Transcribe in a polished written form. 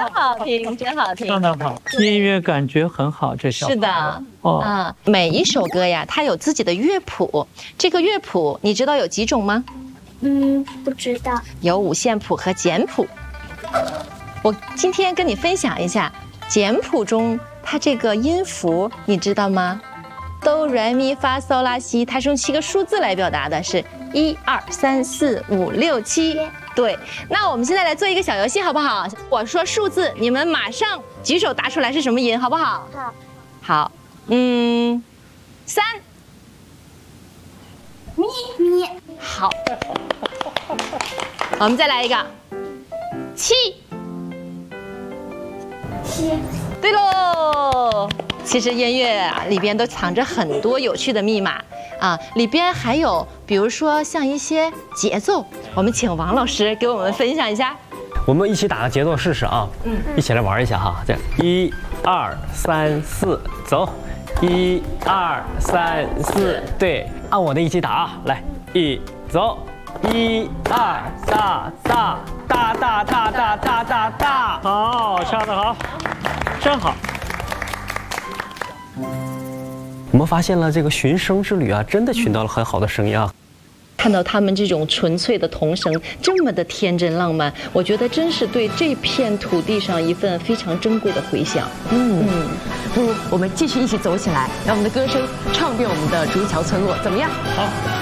好听，真好听， 唱得好，音乐感觉很好，这小是的， 哦啊，每一首歌呀，它有自己的乐谱，这个乐谱你知道有几种吗？ 不知道。 有五线谱和简谱。我今天跟你分享一下简谱中它这个音符，你知道吗？哆来咪发嗦拉西，它是用7个数字来表达的，是1、2、3、4、5、6、7。对，那我们现在来做一个小游戏，好不好？我说数字，你们马上举手答出来是什么音，好不好？ 好。 好，3。 咪。 好，我们再来一个7。对喽，其实音乐啊里边都藏着很多有趣的密码啊，里边还有比如说像一些节奏，我们请王老师给我们分享一下。 我们一起打个节奏试试啊，一起来玩一下哈，这样1、2、3、4，走，1、2、3、4，对，按我的一起打啊，来，1，走，1、2、大， 好，唱得好，真好。 我们发现了这个寻声之旅啊，真的寻到了很好的声音啊。 看到他们这种纯粹的童声，这么的天真浪漫，我觉得真是对这片土地上一份非常珍贵的回响。 不如我们继续一起走起来，让我们的歌声唱遍我们的竹桥村落，怎么样？ 好。